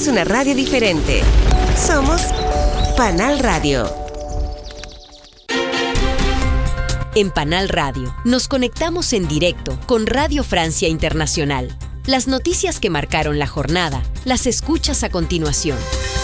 Somos una radio diferente. Somos Panal Radio. En Panal Radio nos conectamos en directo con Radio Francia Internacional. Las noticias que marcaron la jornada las escuchas a continuación.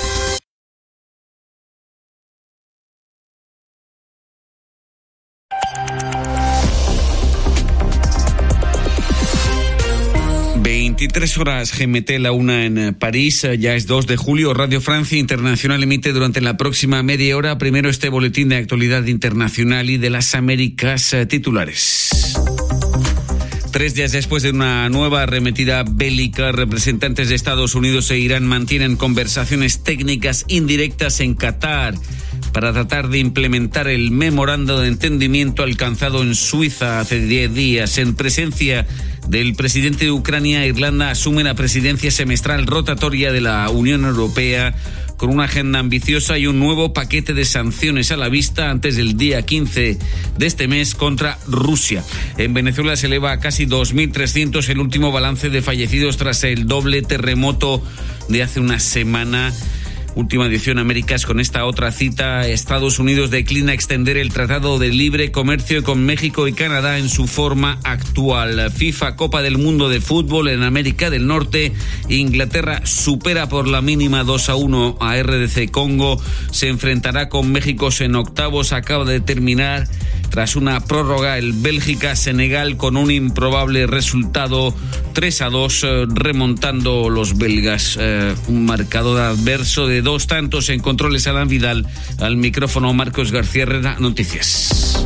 Horas GMT, la 1 en París, ya es 2 de julio. Radio Francia Internacional emite durante la próxima media hora primero este boletín de actualidad internacional y de las Américas titulares. 3 días después de una nueva arremetida bélica, representantes de Estados Unidos e Irán mantienen conversaciones técnicas indirectas en Qatar para tratar de implementar el memorando de entendimiento alcanzado en Suiza hace 10 días. En presencia del presidente de Ucrania, Irlanda asume la presidencia semestral rotatoria de la Unión Europea con una agenda ambiciosa y un nuevo paquete de sanciones a la vista antes del día 15 de este mes contra Rusia. En Venezuela se eleva a casi 2.300 el último balance de fallecidos tras el doble terremoto de hace una semana. Última edición Américas con esta otra cita. Estados Unidos declina extender el Tratado de Libre Comercio con México y Canadá en su forma actual. FIFA Copa del Mundo de Fútbol en América del Norte. Inglaterra supera por la mínima 2-1 a RDC Congo. Se enfrentará con México en octavos. Acaba de terminar tras una prórroga el Bélgica-Senegal con un improbable resultado 3-2 remontando los belgas. Un marcador adverso de 2 tantos en controles. Alan Vidal, al micrófono Marcos García Herrera, Noticias.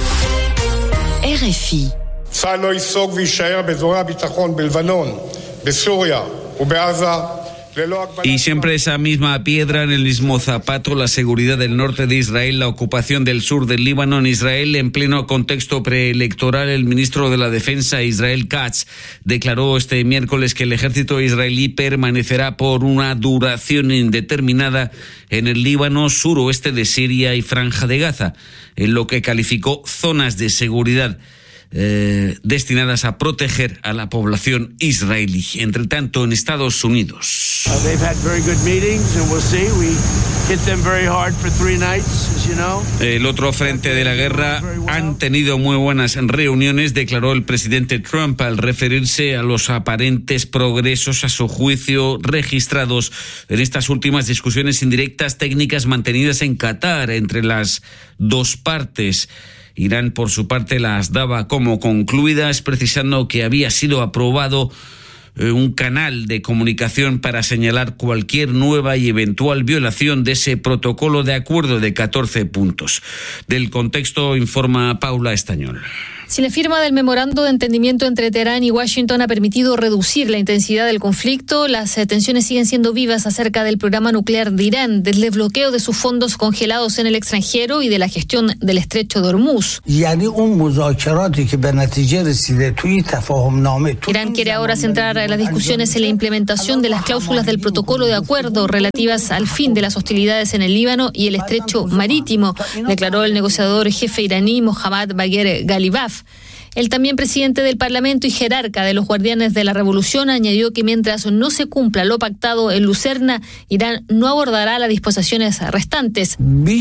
RFI. צה"ל לא ייסוג ויישאר באזורי הביטחון בלבנון, בסוריה ובעזה. Y siempre esa misma piedra en el mismo zapato, la seguridad del norte de Israel, la ocupación del sur del Líbano. En Israel, en pleno contexto preelectoral, el ministro de la Defensa, Israel Katz, declaró este miércoles que el ejército israelí permanecerá por una duración indeterminada en el Líbano, suroeste de Siria y Franja de Gaza, en lo que calificó zonas de seguridad destinadas a proteger a la población israelí. Entre tanto, en Estados Unidos. El otro frente de la guerra han tenido muy buenas reuniones, declaró el presidente Trump al referirse a los aparentes progresos, a su juicio, registrados en estas últimas discusiones indirectas técnicas mantenidas en Qatar entre las dos partes. Irán, por su parte, las daba como concluidas, precisando que había sido aprobado un canal de comunicación para señalar cualquier nueva y eventual violación de ese protocolo de acuerdo de 14 puntos. Del contexto informa Paula Estañol. Si la firma del memorando de entendimiento entre Teherán y Washington ha permitido reducir la intensidad del conflicto, las tensiones siguen siendo vivas acerca del programa nuclear de Irán, del desbloqueo de sus fondos congelados en el extranjero y de la gestión del estrecho de Hormuz. Irán quiere ahora centrar las discusiones en la implementación de las cláusulas del protocolo de acuerdo relativas al fin de las hostilidades en el Líbano y el estrecho marítimo, declaró el negociador jefe iraní Mohammad Bagher Ghalibaf. El también presidente del Parlamento y jerarca de los Guardianes de la Revolución añadió que mientras no se cumpla lo pactado en Lucerna, Irán no abordará las disposiciones restantes.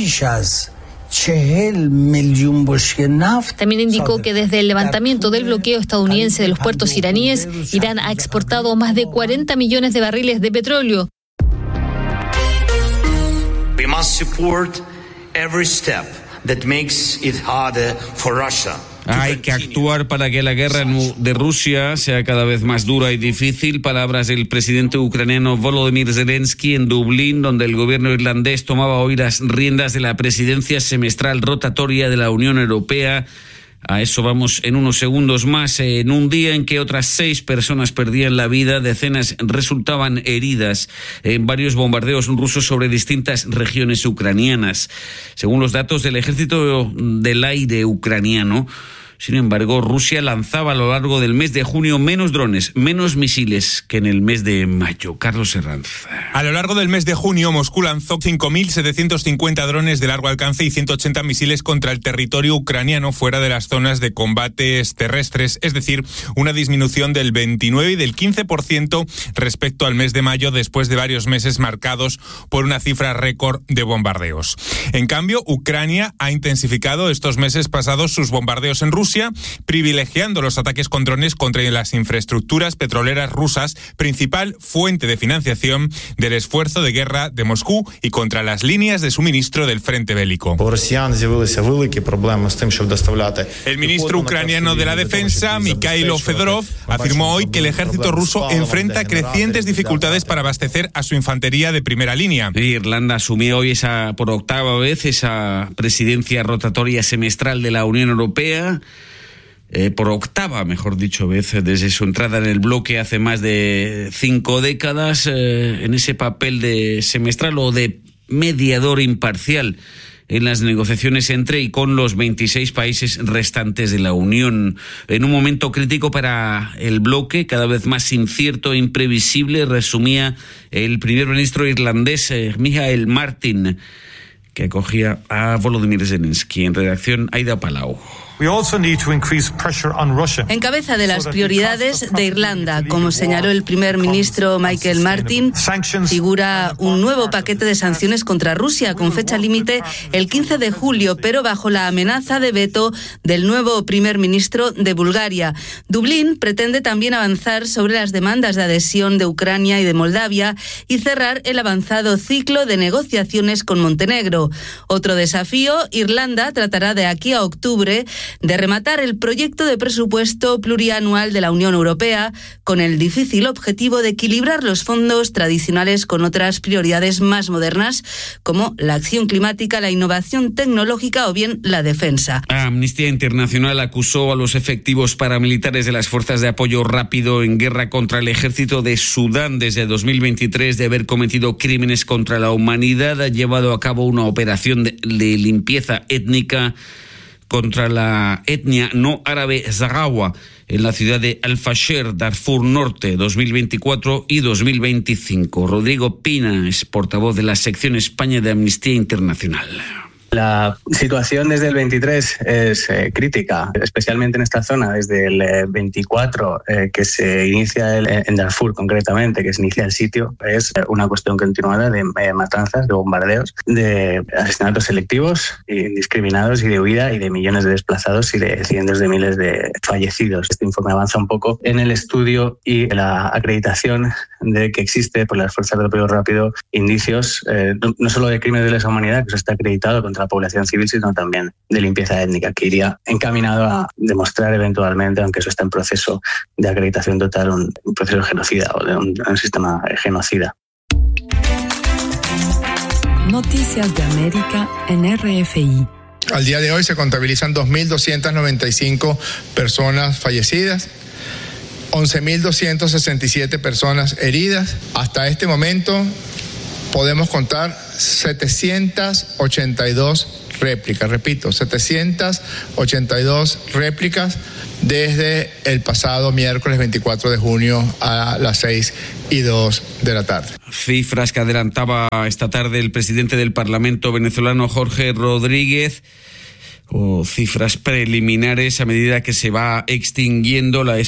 También indicó que desde el levantamiento del bloqueo estadounidense de los puertos iraníes, Irán ha exportado más de 40 millones de barriles de petróleo. We must support every step that makes it harder for Russia. Hay que actuar para que la guerra de Rusia sea cada vez más dura y difícil. Palabras del presidente ucraniano Volodymyr Zelensky en Dublín, donde el gobierno irlandés tomaba hoy las riendas de la presidencia semestral rotatoria de la Unión Europea. A eso vamos en unos segundos más. En un día en que otras 6 personas perdían la vida, decenas resultaban heridas en varios bombardeos rusos sobre distintas regiones ucranianas. Según los datos del Ejército del Aire ucraniano, Sin embargo, Rusia lanzaba a lo largo del mes de junio menos drones, menos misiles que en el mes de mayo. Carlos Herranz. A lo largo del mes de junio, Moscú lanzó 5.750 drones de largo alcance y 180 misiles contra el territorio ucraniano fuera de las zonas de combates terrestres, es decir, una disminución del 29 y del 15% respecto al mes de mayo, después de varios meses marcados por una cifra récord de bombardeos. En cambio, Ucrania ha intensificado estos meses pasados sus bombardeos en Rusia, privilegiando los ataques con drones contra las infraestructuras petroleras rusas, principal fuente de financiación del esfuerzo de guerra de Moscú, y contra las líneas de suministro del frente bélico. El ministro ucraniano de la Defensa, Mikhailo Fedorov, afirmó hoy que el ejército ruso enfrenta crecientes dificultades para abastecer a su infantería de primera línea. Irlanda asumió hoy por octava vez esa presidencia rotatoria semestral de la Unión Europea. Por octava, mejor dicho, vez desde su entrada en el bloque hace más de 5 décadas, en ese papel de semestral o de mediador imparcial en las negociaciones entre y con los 26 países restantes de la Unión. En un momento crítico para el bloque, cada vez más incierto e imprevisible, resumía el primer ministro irlandés, Michael Martin, que acogía a Volodymyr Zelensky. En redacción, Aida Palau. Encabeza de las prioridades de Irlanda, como señaló el primer ministro Michael Martin, figura un nuevo paquete de sanciones contra Rusia con fecha límite el 15 de julio, pero bajo la amenaza de veto del nuevo primer ministro de Bulgaria. Dublín pretende también avanzar sobre las demandas de adhesión de Ucrania y de Moldavia y cerrar el avanzado ciclo de negociaciones con Montenegro. Otro desafío, Irlanda tratará de aquí a octubre de rematar el proyecto de presupuesto plurianual de la Unión Europea, con el difícil objetivo de equilibrar los fondos tradicionales con otras prioridades más modernas, como la acción climática, la innovación tecnológica o bien la defensa. Amnistía Internacional acusó a los efectivos paramilitares de las fuerzas de apoyo rápido en guerra contra el ejército de Sudán desde 2023 de haber cometido crímenes contra la humanidad. Ha llevado a cabo una operación de limpieza étnica contra la etnia no árabe saharaui en la ciudad de Al-Fasher, Darfur Norte, 2024 y 2025. Rodrigo Pina es portavoz de la sección España de Amnistía Internacional. La situación desde el 23 es crítica, especialmente en esta zona, desde el 24, que se inicia en Darfur concretamente, que se inicia el sitio. Es una cuestión continuada de matanzas, de bombardeos, de asesinatos selectivos, indiscriminados y de huida, y de millones de desplazados y de cientos de miles de fallecidos. Este informe avanza un poco en el estudio y la acreditación de que existe por las fuerzas de apoyo rápido indicios no solo de crímenes de lesa humanidad, que eso está acreditado contra la población civil, sino también de limpieza étnica, que iría encaminado a demostrar eventualmente, aunque eso está en proceso de acreditación total, un proceso genocida o de un sistema genocida. Noticias de América en RFI. Al día de hoy se contabilizan 2.295 personas fallecidas, 11.267 personas heridas. Hasta este momento podemos contar 782 réplicas, repito, 782 réplicas desde el pasado miércoles 24 de junio a las 6:02 de la tarde. Cifras que adelantaba esta tarde el presidente del Parlamento venezolano, Jorge Rodríguez, o cifras preliminares a medida que se va extinguiendo la